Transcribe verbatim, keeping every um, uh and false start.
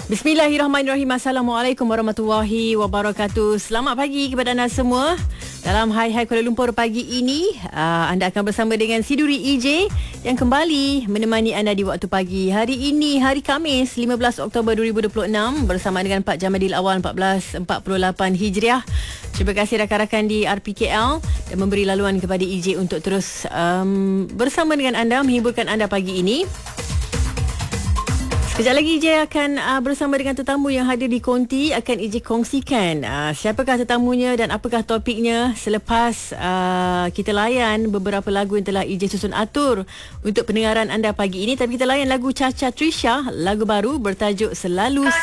Bismillahirrahmanirrahim. Assalamualaikum warahmatullahi wabarakatuh. Selamat pagi kepada anda semua. Dalam Hai Hai Kuala Lumpur pagi ini, uh, anda akan bersama dengan Siduri E J yang kembali menemani anda di waktu pagi. Hari ini, hari Khamis, lima belas Oktober dua ribu dua puluh enam, bersama dengan Pak Jamadil Awal empat belas empat puluh lapan Hijriah. Terima kasih rakan-rakan di R P K L dan memberi laluan kepada E J untuk terus um, bersama dengan anda, menghiburkan anda pagi ini. Sekejap lagi E J akan uh, bersama dengan tetamu yang hadir di konti, akan E J kongsikan uh, siapakah tetamunya dan apakah topiknya selepas uh, kita layan beberapa lagu yang telah E J susun atur untuk pendengaran anda pagi ini. Tapi kita layan lagu Cha Cha Trisha, lagu baru bertajuk Selalu